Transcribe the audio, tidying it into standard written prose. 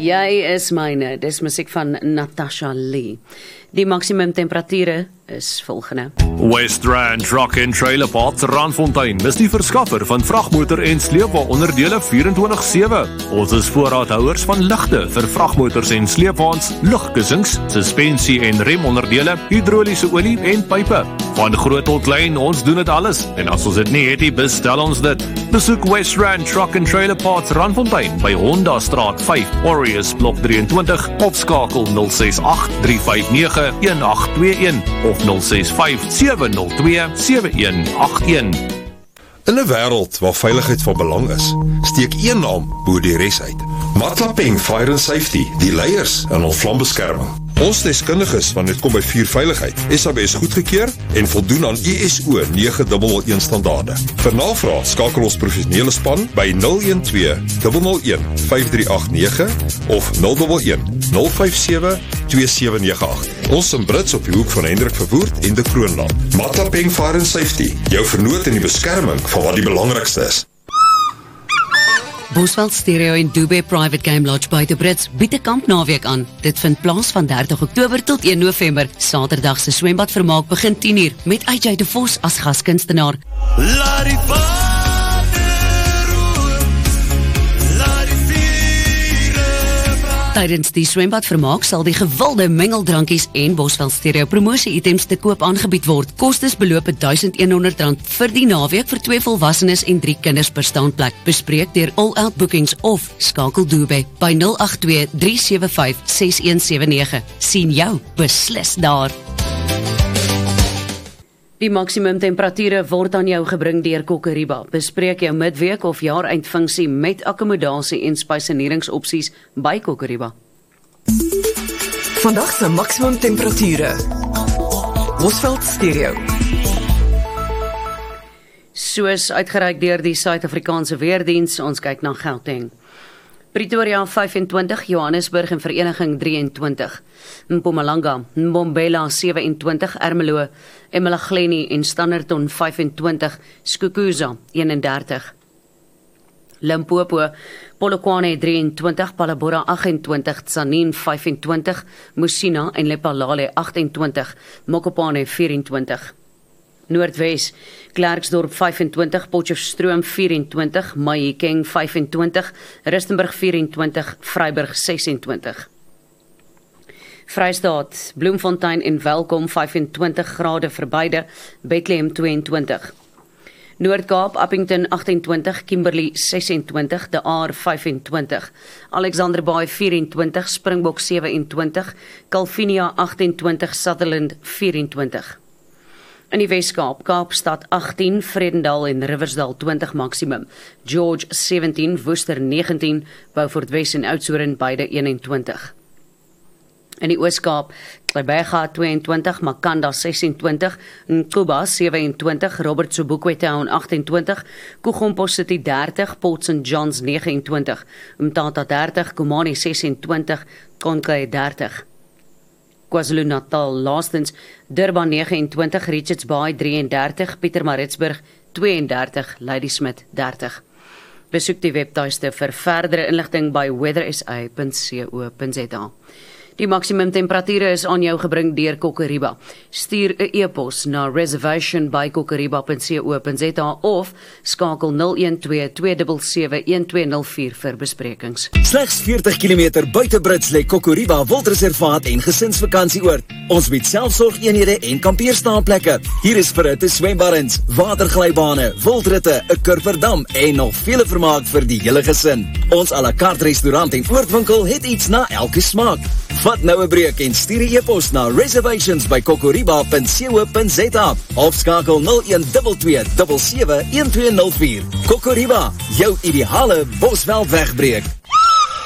Jy is myne, dis musiek van Natasha Lee. Die maksimum temperature is volgende. West Rand Truck and Trailer Park Randfontein is die verskaffer van vragmotor en sleepwa-onderdele 24/7. Ons is voorraadhouers van ligte vir vragmotors en sleepwaens, lugkussings, suspensie en remonderdele, hidroliese olie en pype. Van groot tot klein, ons doen dit alles. En as ons dit nie het, bestel ons dit. Besoek West Rand Truck and Trailer Park Randfontein by Honda Straat 5, Warriors Blok 23 of skakel 068 359 1821 of 065 702 7181. In 'n wêreld waar veiligheid van belang is, steek een naam bo die res uit. Matlapeng Fire and Safety, die leiers in ons vlambeskerming. Ons deskundiges wanneer dit kom by vuurveiligheid, SABS goedgekeur en voldoen aan ISO 9001 standaarde. Vir navraag skakel ons professionele span by 012 001 5389 of 011 057 2798. Ons in Brits op die hoek van Hendrik Verwoerd en de Kroonland. Matlapeng Fire and Safety, jou vernoot in die beskerming van wat die belangrikste is. Bosveld Stereo en Dubai Private Game Lodge buite Brits bied 'n kampnaweek aan. Dit vind plaas van 30 Oktober tot 1 November. Saterdag se swembadvermaak begin 10:00 met AJ de Vos as gaskunstenaar. Tydens die swembadvermaak sal die gewilde mengeldrankies en Bosveld Stereo promosie-items te koop aangebied word. Kostes beloop R1100 vir die naweek vir 2 volwassenes en 3 kinders per staanplek. Bespreek deur All Out Bookings of skakel Dubai by 082 375 6179. Sien jou beslis daar. Die maksimum temperature word aan jou gebring deur Kokoriba. Bespreek jou midweek of jaareindfunksie met akkommodasie en spyseneringsopsies by Kokoriba. Vandag se maksimum temperature. Bosveld Stereo. Soos uitgereik deur die Suid-Afrikaanse Weerdiens, ons kyk na Gauteng. Pretoria 25, Johannesburg en Vereniging 23, Mpumalanga, Mbombela 27, Ermelo, eMalahleni en Standerton 25, Skukuza 31, Limpopo, Polokwane 23, Palabora 28, Tzaneen 25, Musina en Lephalale 28, Mokopane 24. Noordwes, Klerksdorp 25, Potchefstroom 24, Mahikeng 25, Rustenburg 24, Vryburg 26. Vrystaat, Bloemfontein en Welkom 25 grade vir beide, Bethlehem 22. Noord-Kaap, Appington 28, Kimberley 26, De Aar 25, Alexanderbaai 24, Springbok 27, Calvinia 28, Sutherland 24. In die Weskaap, Kaapstad 18, Vredendal en Riversdal 20 maksimum, George 17, Worcester 19, Beaufort Wes en Oudtshoorn beide 21. In die Ooskaap, Gqeberha 22, Makanda 26, Nkuba 27, Robert Sobukwe Town 28, Kugompo City 30, Port St. John's 29, Umtata 30, Komani 26, Konkai 30. KwaZulu-Natal laastens, Durban 29, Richards Bay 33, Pietermaritzburg 32, Ladysmith 30. Besoek die webtuiste vir verdere inligting by weathersa.co.za. Die maksimum temperature is aan jou gebring deur Kokoriba. Stuur 'n e-pos na reservation@kokoriba.co.za of skakel 012 277 1204 vir besprekings. Slegs 40 km buite Brits lê Kokoriba Wildreservaat en gesinsvakantieoord. Ons bied selfsorgeenhede en kampeerstaanplekke. Hier is verhitte swembaddens, waterglybane, wildritte, 'n kurverdam en nog vele vermaak vir die hele gesin. Ons à la carte restaurant en oordwinkel het iets na elke smaak. Vat nou 'n breek en stuur 'n e-pos na reservations@kokoriba.co.za of skakel 0122 77 1204. Kokoriba, jou ideale Bosveld wegbreek.